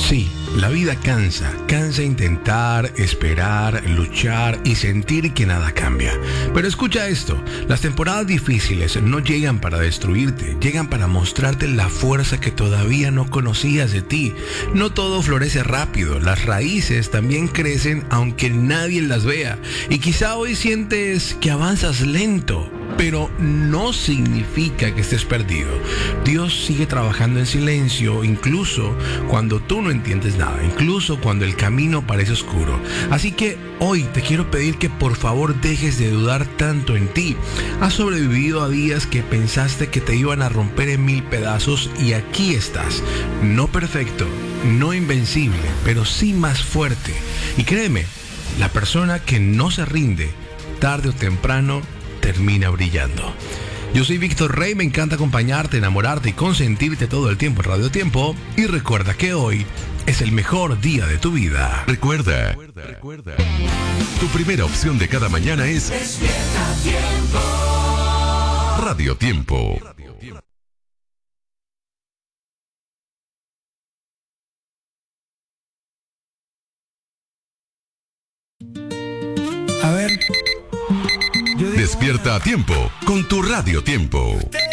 Sí, la vida cansa, cansa intentar, esperar, luchar y sentir que nada cambia. Pero escucha esto, las temporadas difíciles no llegan para destruirte, llegan para mostrarte la fuerza que todavía no conocías de ti. No todo florece rápido, las raíces también crecen aunque nadie las vea. Y quizá hoy sientes que avanzas lento, pero no significa que estés perdido. Dios sigue trabajando en silencio, incluso cuando tú no entiendes nada, incluso cuando el camino parece oscuro. Así que hoy te quiero pedir que por favor dejes de dudar tanto en ti. Has sobrevivido a días que pensaste que te iban a romper en mil pedazos y aquí estás. No perfecto, no invencible, pero sí más fuerte. Y créeme, la persona que no se rinde, tarde o temprano, termina brillando. Yo soy Víctor Rey, me encanta acompañarte, enamorarte y consentirte todo el tiempo en Radio Tiempo. Y recuerda que hoy es el mejor día de tu vida. Recuerda. Tu primera opción de cada mañana es Despierta Tiempo. Radio Tiempo. A ver. Despierta a tiempo con tu Radio Tiempo.